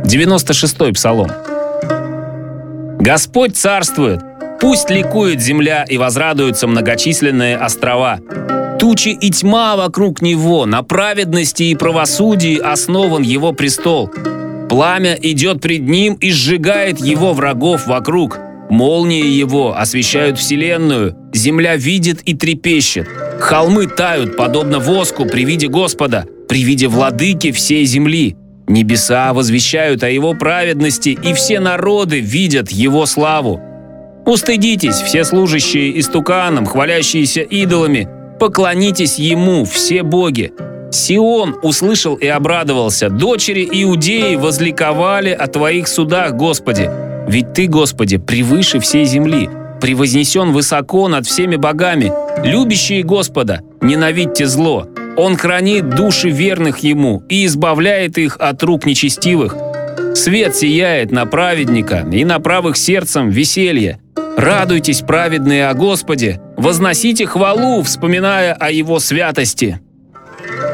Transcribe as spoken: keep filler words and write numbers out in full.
девяносто шестой псалом. «Господь царствует, пусть ликует земля и возрадуются многочисленные острова. Тучи и тьма вокруг него, на праведности и правосудии основан его престол. Пламя идет пред ним и сжигает его врагов вокруг. Молнии его освещают вселенную, земля видит и трепещет. Холмы тают, подобно воску при виде Господа, при виде владыки всей земли. Небеса возвещают о его праведности, и все народы видят его славу. Устыдитесь, все служащие истуканам, хвалящиеся идолами, поклонитесь ему, все боги. Сион услышал и обрадовался, дочери Иудеи возликовали о твоих судах, Господи. Ведь ты, Господи, превыше всей земли, превознесен высоко над всеми богами. Любящие Господа, ненавидьте зло. Он хранит души верных Ему и избавляет их от рук нечестивых. Свет сияет на праведника, и на правых сердцем веселье. Радуйтесь, праведные, о Господе, возносите хвалу, вспоминая о Его святости».